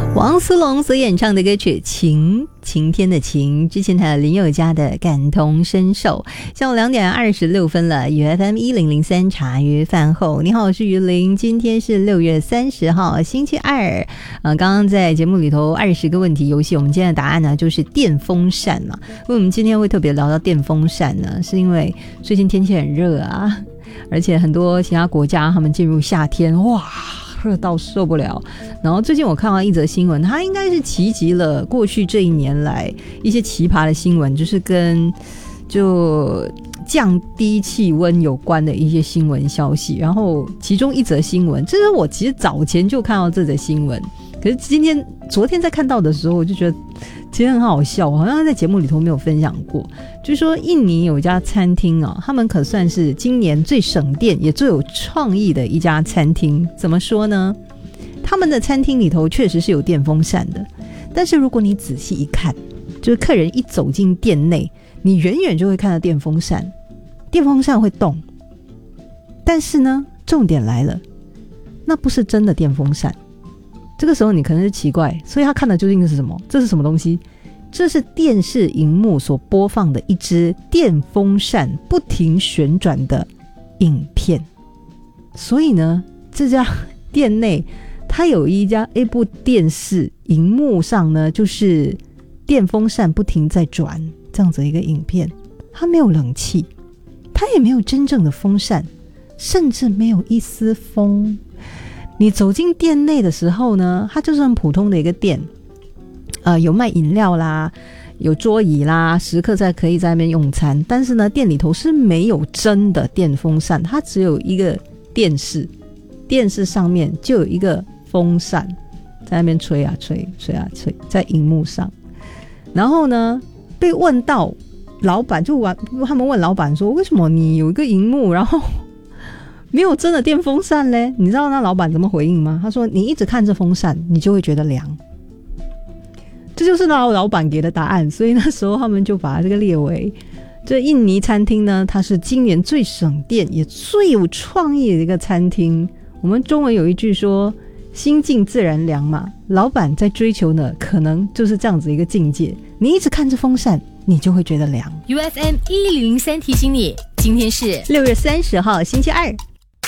王思龙所演唱的歌曲《晴》，晴天的晴，之前还有林宥嘉的感同身受。下午2点26分了，UFM 1003茶余饭后，你好，我是于林，今天是6月30号，星期二。刚刚在节目里头20个问题游戏，我们今天的答案呢就是电风扇嘛。为什么我们今天会特别聊到电风扇呢？是因为最近天气很热啊，而且很多其他国家他们进入夏天，哇，热到受不了。然后最近我看到一则新闻，它应该是集集了过去这一年来一些奇葩的新闻，就是跟就降低气温有关的一些新闻消息。然后其中一则新闻，这是我其实早前就看到这则新闻，可是昨天在看到的时候，我就觉得其实很好笑，我好像在节目里头没有分享过。就是说印尼有一家餐厅啊，他们可算是今年最省电也最有创意的一家餐厅。怎么说呢？他们的餐厅里头确实是有电风扇的，但是如果你仔细一看，就是客人一走进店内，你远远就会看到电风扇，电风扇会动。但是呢，重点来了，那不是真的电风扇。这个时候你可能是奇怪，所以他看的究竟是什么？这是什么东西？这是电视荧幕所播放的一支电风扇不停旋转的影片。所以呢，这家店内它有一部电视荧幕上呢，就是电风扇不停在转这样子一个影片。它没有冷气，它也没有真正的风扇，甚至没有一丝风。你走进店内的时候呢，它就是很普通的一个店，有卖饮料啦，有桌椅啦，食客可以在那边用餐。但是呢，店里头是没有真的电风扇，它只有一个电视，电视上面就有一个风扇在那边吹啊吹，吹啊吹，在荧幕上。然后呢，被问到老板，他们问老板说，为什么你有一个荧幕，然后没有真的电风扇嘞？你知道那老板怎么回应吗？他说，你一直看着风扇，你就会觉得凉。这就是老板给的答案。所以那时候他们就把这个列为这印尼餐厅呢，它是今年最省电也最有创意的一个餐厅。我们中文有一句说，心静自然凉嘛，老板在追求的可能就是这样子一个境界。你一直看着风扇，你就会觉得凉。 UFM 1003提醒你，今天是 6月30号星期二，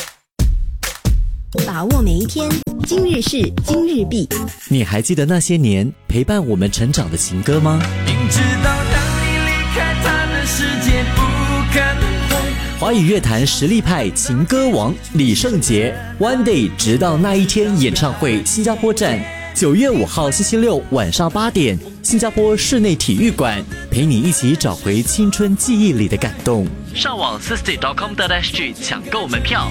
把握每一天，今日事今日毕。 你还记得那些年陪伴我们成长的情歌吗？ 明知道当你离开他的世界不可能。 华语乐坛实力派情歌王李圣杰 One Day 直到那一天演唱会新加坡站，9月5号星期六晚上8点，新加坡室内体育馆，陪你一起找回青春记忆里的感动。上网 sisty.com.sg 抢购门票。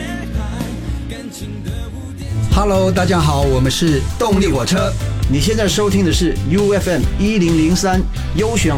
Hello， 大家好，我们是动力火车。你现在收听的是 UFM 1003优选